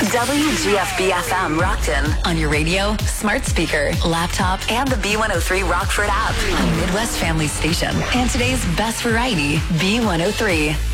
WGFB-FM Rockton. On your radio, smart speaker, laptop, and the B103 Rockford app. On Midwest Family Station. And today's best variety, B103.